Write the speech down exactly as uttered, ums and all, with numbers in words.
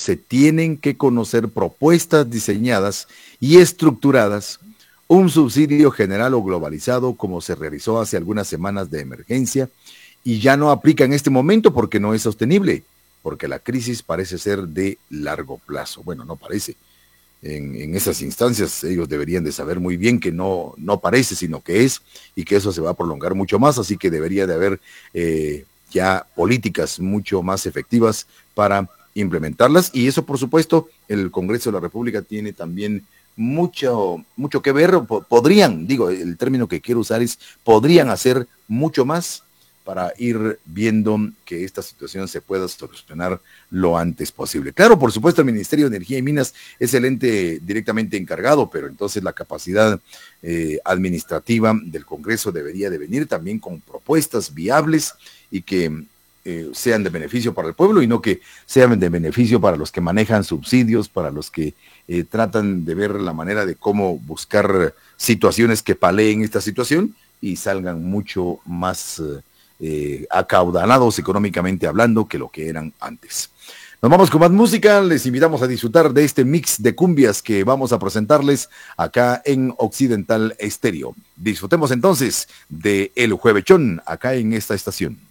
se tienen que conocer propuestas diseñadas y estructuradas, un subsidio general o globalizado como se realizó hace algunas semanas de emergencia y ya no aplica en este momento porque no es sostenible, porque la crisis parece ser de largo plazo. Bueno, no parece. En, en esas instancias ellos deberían de saber muy bien que no, no parece, sino que es, y que eso se va a prolongar mucho más, así que debería de haber eh, ya políticas mucho más efectivas para implementarlas, y eso por supuesto el Congreso de la República tiene también mucho, mucho que ver. Podrían, digo, el término que quiero usar es, podrían hacer mucho más para ir viendo que esta situación se pueda solucionar lo antes posible. Claro, por supuesto, el Ministerio de Energía y Minas es el ente directamente encargado, pero entonces la capacidad eh, administrativa del Congreso debería de venir también con propuestas viables y que eh, sean de beneficio para el pueblo y no que sean de beneficio para los que manejan subsidios, para los que eh, tratan de ver la manera de cómo buscar situaciones que paleen esta situación y salgan mucho más eh, Eh, acaudalados económicamente hablando que lo que eran antes. Nos vamos con más música, les invitamos a disfrutar de este mix de cumbias que vamos a presentarles acá en Occidental Estéreo. Disfrutemos entonces de El Juevechón acá en esta estación.